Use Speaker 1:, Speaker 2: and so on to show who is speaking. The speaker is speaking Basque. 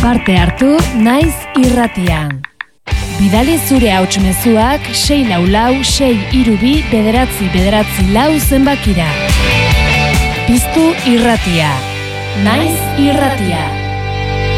Speaker 1: Parte hartu Naiz irratian. Bidali zure hauts-mezuak 644-632-944 zenbakira. Piztu irratia. Naiz irratia.